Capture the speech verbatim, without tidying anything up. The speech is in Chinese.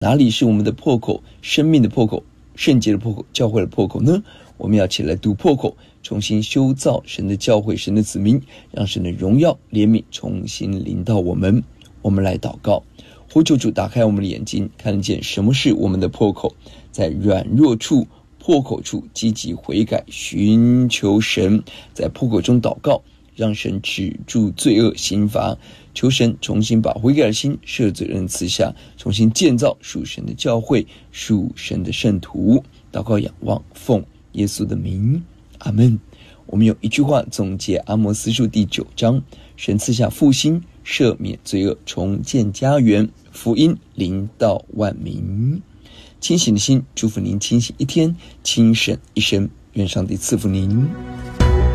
哪里是我们的破口？生命的破口，圣洁的破口，教会的破口呢？我们要起来读破口，重新修造神的教会，神的子民，让神的荣耀怜悯重新临到我们。我们来祷告，呼求主打开我们的眼睛，看得见什么是我们的破口，在软弱处破口处积极悔改，寻求神，在破口中祷告，让神止住罪恶刑罚，求神重新把悔改的心赦罪人赐下，重新建造属神的教会，属神的圣徒。祷告仰望，奉耶稣的名，阿们。我们用一句话总结阿摩司书第九章，神赐下复兴，赦免罪恶，重建家园，福音临到万民。清醒的心，祝福您清醒一天，清省一生。愿上帝赐福您。